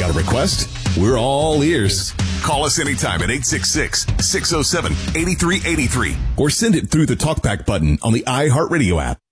Got a request? We're all ears. Call us anytime at 866-607-8383. Or send it through the TalkBack button on the iHeartRadio app.